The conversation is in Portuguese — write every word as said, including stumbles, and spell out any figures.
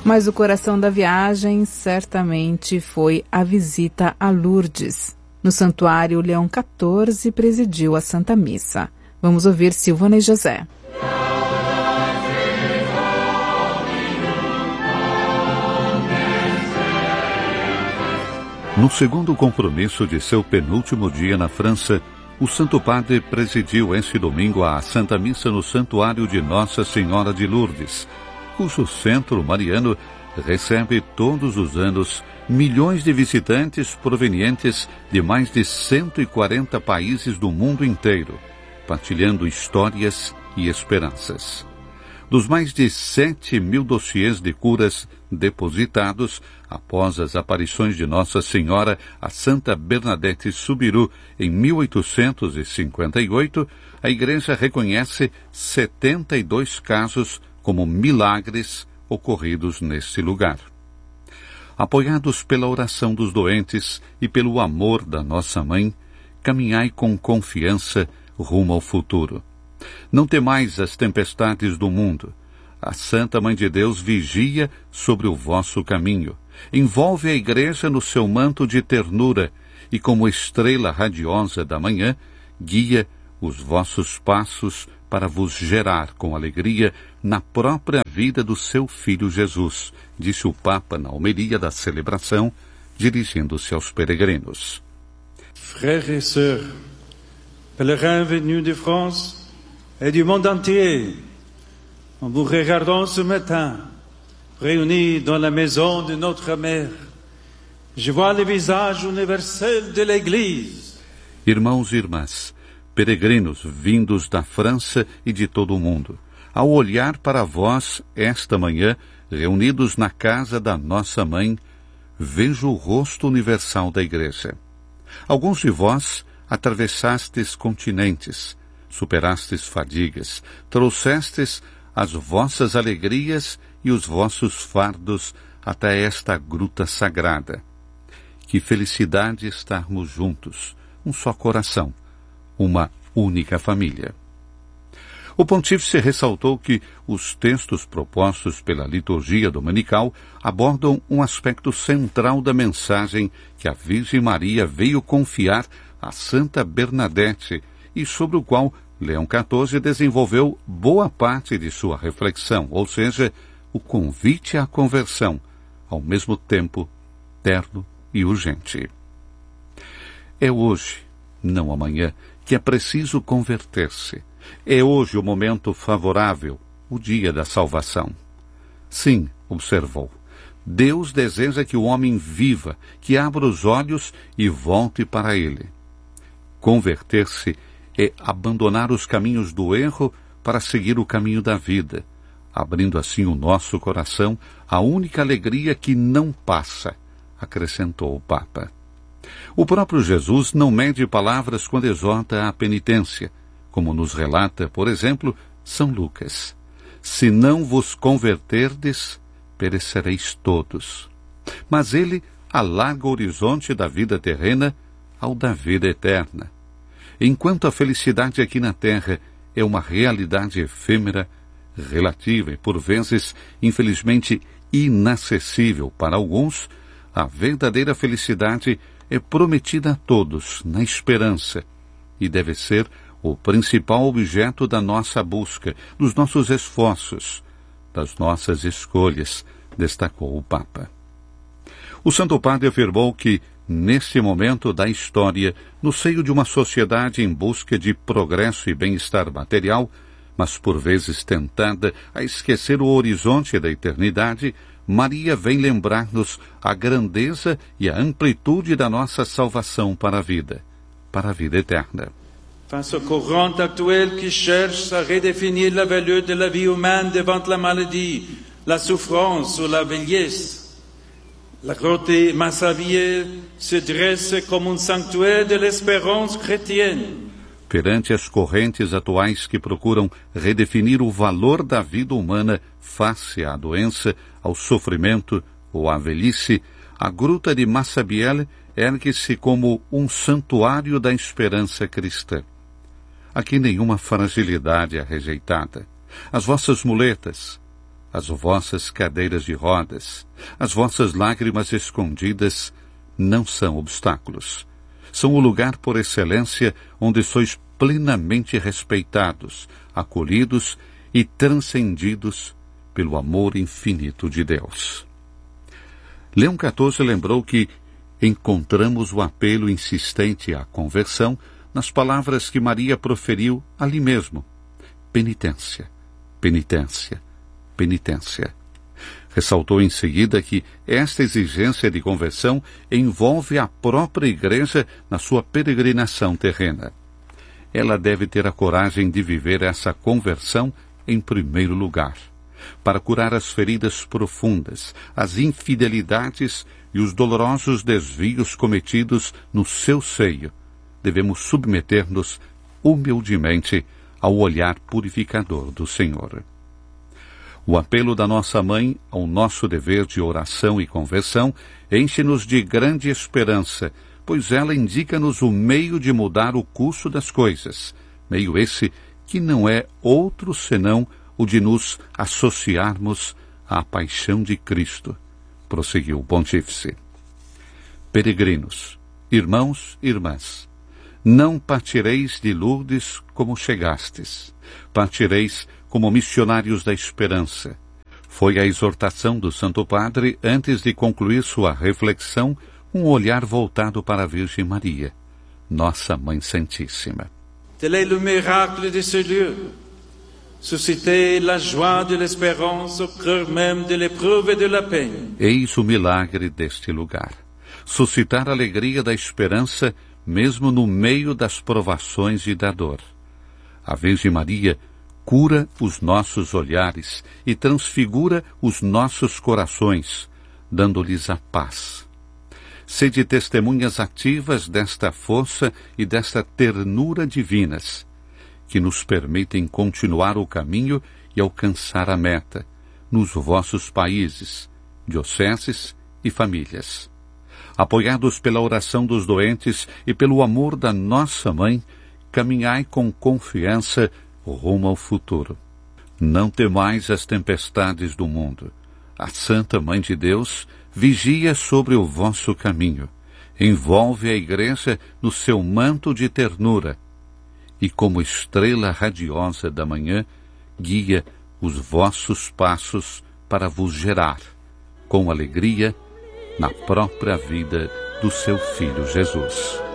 Mas o coração da viagem certamente foi a visita a Lourdes. No Santuário Leão quatorze presidiu a Santa Missa. Vamos ouvir Silvana e José. No segundo compromisso de seu penúltimo dia na França, o Santo Padre presidiu esse domingo a Santa Missa no Santuário de Nossa Senhora de Lourdes, cujo centro mariano recebe todos os anos milhões de visitantes provenientes de mais de cento e quarenta países do mundo inteiro, partilhando histórias e esperanças. Dos mais de sete mil dossiês de curas depositados após as aparições de Nossa Senhora a Santa Bernadette Soubirous em mil oitocentos e cinquenta e oito, a Igreja reconhece setenta e dois casos como milagres ocorridos neste lugar. Apoiados pela oração dos doentes e pelo amor da nossa Mãe, caminhai com confiança rumo ao futuro. Não temais as tempestades do mundo. A Santa Mãe de Deus vigia sobre o vosso caminho. Envolve a Igreja no seu manto de ternura e, como estrela radiosa da manhã, guia os vossos passos para vos gerar com alegria na própria vida do seu Filho Jesus, disse o Papa na homilia da celebração, dirigindo-se aos peregrinos. Frères et sœurs, pèlerins venus de France et du monde entier, en vous regardant ce matin, réunis dans la maison de notre mère, je vois le visage universel de l'Église. Irmãos e irmãs, peregrinos vindos da França e de todo o mundo, ao olhar para vós esta manhã, reunidos na casa da nossa Mãe, vejo o rosto universal da Igreja. Alguns de vós atravessastes continentes, superastes fadigas, trouxestes as vossas alegrias e os vossos fardos até esta gruta sagrada. Que felicidade estarmos juntos, um só coração, uma única família. O pontífice ressaltou que os textos propostos pela liturgia dominical abordam um aspecto central da mensagem que a Virgem Maria veio confiar a Santa Bernadette e sobre o qual Leão quatorze desenvolveu boa parte de sua reflexão, ou seja, o convite à conversão, ao mesmo tempo terno e urgente. É hoje, não amanhã, que é preciso converter-se. É hoje o momento favorável, o dia da salvação. Sim, observou, Deus deseja que o homem viva, que abra os olhos e volte para Ele. Converter-se é abandonar os caminhos do erro para seguir o caminho da vida, abrindo assim o nosso coração à única alegria que não passa, acrescentou o Papa. O próprio Jesus não mede palavras quando exorta à penitência, como nos relata, por exemplo, São Lucas. Se não vos converterdes, perecereis todos. Mas ele alarga o horizonte da vida terrena ao da vida eterna. Enquanto a felicidade aqui na terra é uma realidade efêmera, relativa e, por vezes, infelizmente, inacessível para alguns, a verdadeira felicidade é prometida a todos na esperança e deve ser o principal objeto da nossa busca, dos nossos esforços, das nossas escolhas, destacou o Papa. O Santo Padre afirmou que, neste momento da história, no seio de uma sociedade em busca de progresso e bem-estar material, mas por vezes tentada a esquecer o horizonte da eternidade, Maria vem lembrar-nos a grandeza e a amplitude da nossa salvação para a vida, para a vida eterna. Face au courant actuel qui cherche à redéfinir la valeur de la vie humaine devant la maladie, la souffrance ou la vieillesse, la grotte Massabielle se dresse comme un sanctuaire de l'espérance chrétienne. Perante as correntes atuais que procuram redefinir o valor da vida humana face à doença, ao sofrimento ou à velhice, a gruta de Massabielle ergue-se como um santuário da esperança cristã. Aqui nenhuma fragilidade é rejeitada. As vossas muletas, as vossas cadeiras de rodas, as vossas lágrimas escondidas não são obstáculos. São o lugar por excelência onde sois plenamente respeitados, acolhidos e transcendidos pelo amor infinito de Deus. Leão quatorze lembrou que encontramos o apelo insistente à conversão nas palavras que Maria proferiu ali mesmo. Penitência, penitência, penitência. Ressaltou em seguida que esta exigência de conversão envolve a própria Igreja na sua peregrinação terrena. Ela deve ter a coragem de viver essa conversão em primeiro lugar, para curar as feridas profundas, as infidelidades e os dolorosos desvios cometidos no seu seio. Devemos submeter-nos humildemente ao olhar purificador do Senhor. O apelo da nossa mãe ao nosso dever de oração e conversão enche-nos de grande esperança, pois ela indica-nos o meio de mudar o curso das coisas, meio esse que não é outro senão o de nos associarmos à paixão de Cristo, prosseguiu o pontífice. Peregrinos, irmãos e irmãs, não partireis de Lourdes como chegastes, partireis como missionários da esperança. Foi a exortação do Santo Padre antes de concluir sua reflexão, um olhar voltado para a Virgem Maria, nossa Mãe Santíssima. Tel est le miracle de ce lieu, susciter la joie de l'espérance au cœur même de l'épreuve et de la peine. Eis o milagre deste lugar, suscitar a alegria da esperança mesmo no meio das provações e da dor. A Virgem Maria cura os nossos olhares e transfigura os nossos corações, dando-lhes a paz. Sede testemunhas ativas desta força e desta ternura divinas, que nos permitem continuar o caminho e alcançar a meta, nos vossos países, dioceses e famílias. Apoiados pela oração dos doentes e pelo amor da nossa Mãe, caminhai com confiança rumo ao futuro. Não temais as tempestades do mundo. A Santa Mãe de Deus vigia sobre o vosso caminho, envolve a Igreja no seu manto de ternura e, como estrela radiosa da manhã, guia os vossos passos para vos gerar, com alegria, na própria vida do seu Filho Jesus.